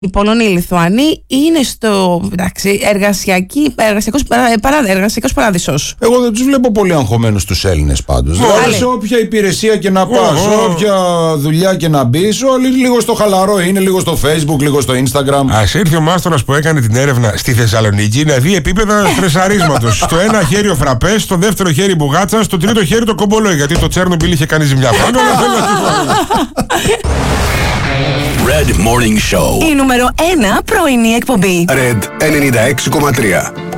Οι Πολωνοί, οι Λιθουανοί είναι στο εργασιακός παράδεισος. Εγώ δεν τους βλέπω πολύ αγχωμένους τους Έλληνες πάντως. Δηλαδή σε όποια υπηρεσία και να πας, σε όποια δουλειά και να μπεις, όλοι λίγο στο χαλαρό είναι, λίγο στο Facebook, λίγο στο Instagram. Ας ήρθε ο μάστορας που έκανε την έρευνα στη Θεσσαλονίκη να δει επίπεδα φρεσαρίσματος. Στο ένα χέρι ο φραπές, στο δεύτερο χέρι μπουγάτσα, στο τρίτο χέρι το κομπολόι. Γιατί το Τσέρνομπιλ είχε κάνει ζημιά πάνω. Red Morning Show. Η νούμερο 1 πρωινή εκπομπή. Red 96,3.